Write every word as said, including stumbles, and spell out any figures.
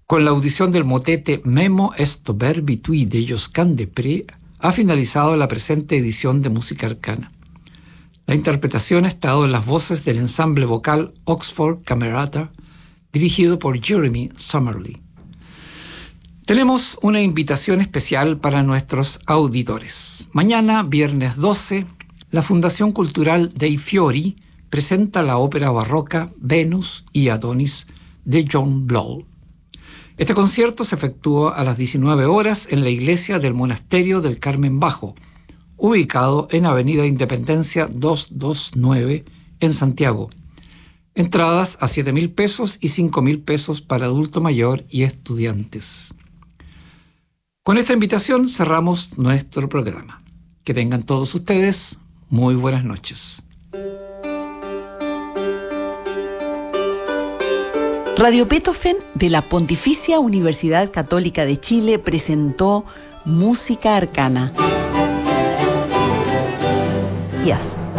Con la audición del motete Memo est verbi tui de Josquin des Prés, ha finalizado la presente edición de Música Arcana. La interpretación ha estado en las voces del ensamble vocal Oxford Camerata, dirigido por Jeremy Summerly. Tenemos una invitación especial para nuestros auditores. Mañana, viernes doce, la Fundación Cultural Dei Fiori presenta la ópera barroca Venus y Adonis de John Blow. Este concierto se efectúa a las diecinueve horas en la iglesia del Monasterio del Carmen Bajo, ubicado en Avenida Independencia doscientos veintinueve en Santiago. Entradas a siete mil pesos y cinco mil pesos para adulto mayor y estudiantes. Con esta invitación cerramos nuestro programa. Que tengan todos ustedes muy buenas noches. Radio Beethoven de la Pontificia Universidad Católica de Chile presentó Música Arcana. Yes.